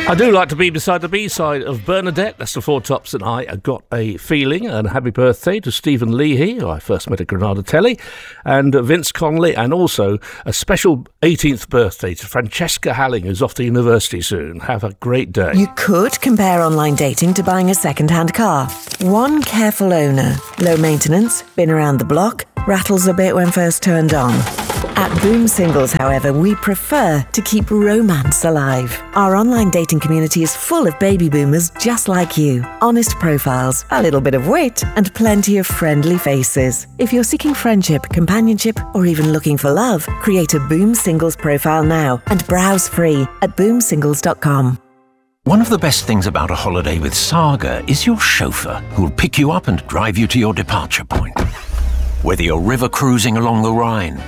I do like to be beside the B-side of Bernadette. That's the Four Tops and I Got a Feeling. And happy birthday to Stephen Leahy, who I first met at Granada Telly, and Vince Connolly, and also a special 18th birthday to Francesca Halling, who's off to university soon. Have a great day. You could compare online dating to buying a second-hand car. One careful owner, low maintenance, been around the block, rattles a bit when first turned on. At Boom Singles, however, we prefer to keep romance alive. Our online dating community is full of baby boomers just like you. Honest profiles, a little bit of wit, and plenty of friendly faces. If you're seeking friendship, companionship, or even looking for love, create a Boom Singles profile now and browse free at boomsingles.com. One of the best things about a holiday with Saga is your chauffeur, who'll pick you up and drive you to your departure point. Whether you're river cruising along the Rhine,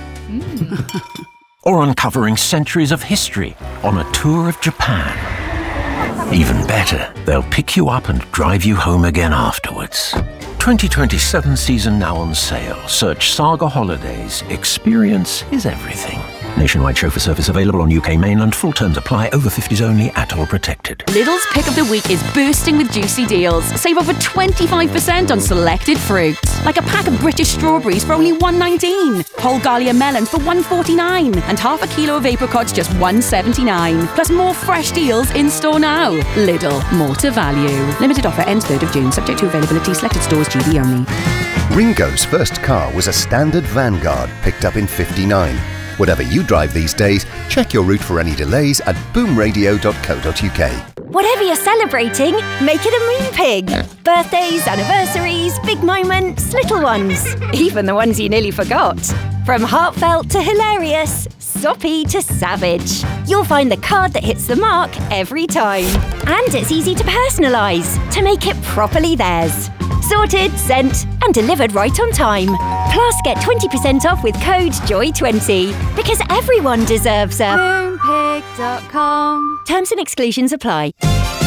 or uncovering centuries of history on a tour of Japan. Even better, they'll pick you up and drive you home again afterwards. 2027 season now on sale. Search Saga Holidays. Experience is everything. Nationwide chauffeur service available on UK mainland. Full terms apply. Over 50s only. At-all protected. Lidl's Pick of the Week is bursting with juicy deals. Save over 25% on selected fruits. Like a pack of British strawberries for only $1.19. Whole Galia melons for $1.49. And half a kilo of apricots just $1.79. Plus more fresh deals in store now. Lidl, more to value. Limited offer ends 3rd of June. Subject to availability. Selected stores, GB only. Ringo's first car was a standard Vanguard picked up in '59. Whatever you drive these days, check your route for any delays at boomradio.co.uk. Whatever you're celebrating, make it a moon pig. Birthdays, anniversaries, big moments, little ones. Even the ones you nearly forgot. From heartfelt to hilarious, soppy to savage. You'll find the card that hits the mark every time. And it's easy to personalise, to make it properly theirs. Sorted, sent, and delivered right on time. Plus, get 20% off with code JOY20, because everyone deserves a Moonpig.com. Terms and exclusions apply.